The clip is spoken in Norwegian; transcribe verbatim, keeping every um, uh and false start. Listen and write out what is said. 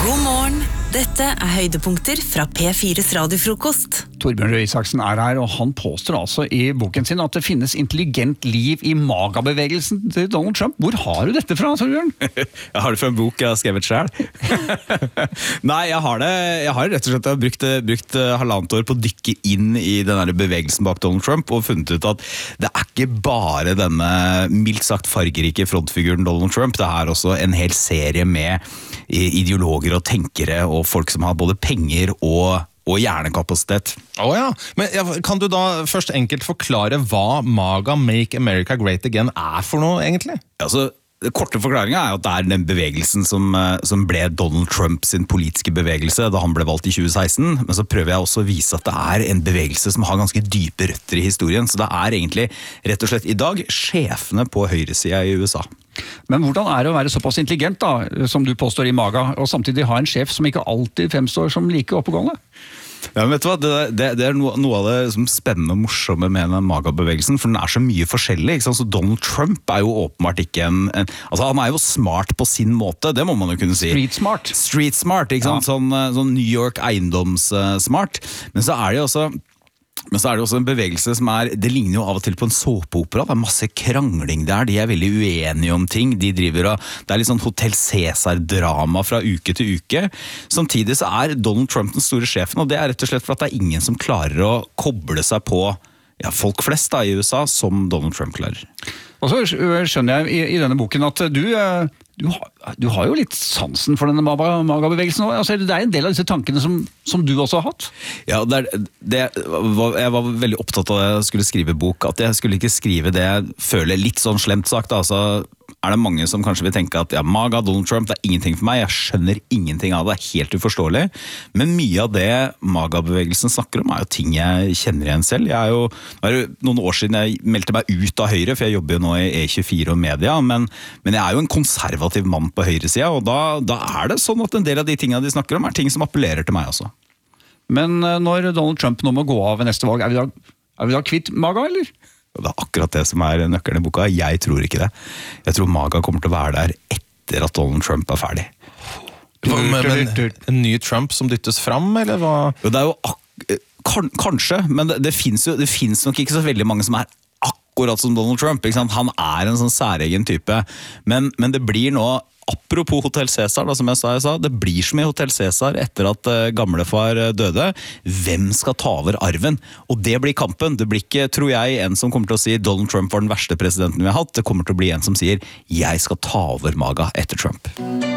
God morgen, dette er høydepunkter fra P fires radiofrokost. Torbjørn Røe Isaksen er her, og han påstår altså i boken sin at det finnes intelligent liv i magabevegelsen til Donald Trump. Hvor har du dette fra, Torbjørn? Jeg har det fra en bok jeg har skrevet selv. Nei, jeg har det, jeg har rett og slett jeg har brukt, brukt halvannet år på å dykke inn i denne bevegelsen bak Donald Trump, og funnet ut at det er ikke bare denne mildt sagt fargerike frontfiguren Donald Trump, det er også en hel serie med ideologer og tenkere og folk som har både penger og og hjernekapasitet. Åh oh ja, men kan du da først enkelt forklare hva MAGA, Make America Great Again, er for noe egentlig? Altså, det korte forklaringen er at det er den bevegelsen som, som ble Donald Trump sin politiske bevegelse da han ble valgt i tjue seksten, men så prøver jeg også å vise at det er en bevegelse som har ganske dype røtter i historien, så det er egentlig rett og slett i dag sjefene på høyresiden i U S A. Men hvordan er det å være såpass intelligent da, som du påstår i MAGA, og samtidig ha en sjef som ikke alltid fremstår som like oppegående? Ja, men vet du hva? Det, det, det er noe, noe av det liksom, spennende og morsomme med den MAGA-bevegelsen, for den er så mye forskjellig. Ikke sant? Så Donald Trump er jo åpenbart ikke en, en... Altså, han er jo smart på sin måte, det må man jo kunne si. Street smart. Street smart, ikke sant? Ja. Sånn, sånn New York eiendomssmart. Men så er det jo også... Men så er det også en bevegelse som er, det ligner jo av og til på en såpeopera, det er masse krangling der, de er veldig uenige om ting, de driver og, det er litt sånn Hotel Cæsar-drama fra uke til uke. Samtidig så er Donald Trump den store sjefen, og det er rett og slett for at det er ingen som klarer å koble seg på ja, folk flest da, i U S A som Donald Trump klarer. Og så skjønner jeg i, i denne boken at du... Du har, du har jo litt sansen for denne MAGA-bevegelsen. Altså, det er en del av disse tankene som, som du også har hatt. Ja, det er, det var, jeg var veldig opptatt av det jeg skulle skrive bok, at jeg skulle ikke skrive det jeg føler litt sånn slemt sagt. Altså, er det mange som kanskje vil tenke at ja, MAGA, Donald Trump, det er ingenting for meg. Jeg skjønner ingenting av det, det er helt uforståelig. Men mye av det MAGA-bevegelsen snakker om er jo ting jeg kjenner igjen selv. Jeg er jo, det er jo noen år siden jeg meldte meg ut av Høyre, for jeg jobber jo nå i E tjuefire og media, men, men jeg er jo en konservativ mann på høyresiden, og da, da er det sånn at en del av de tingene de snakker om er ting som appellerer til meg også. Men når Donald Trump nå må gå av ved neste valg, er vi da, er vi da kvitt MAGA, eller? Det er akkurat det som er nøkkelen i boka. Jeg tror ikke det. Jeg tror MAGA kommer til å være der etter at Donald Trump er ferdig. Men, men en ny Trump som dyttes fram, eller hva? Jo, det er jo kan, kanskje, men det, det finnes jo, det finnes nok ikke så veldig mange som er akkurat som Donald Trump, ikke sant? Han er en sånn særegen type, men, men det blir nå, apropos Hotel Cæsar, da, som jeg sa, jeg sa, det blir så mye Hotel Cæsar etter at uh, gamlefar uh, døde. Hvem skal ta over arven? Og det blir kampen. Det blir ikke, tror jeg, en som kommer til å si Donald Trump var den verste presidenten vi har hatt. Det kommer til å bli en som sier jeg skal ta over MAGA etter Trump.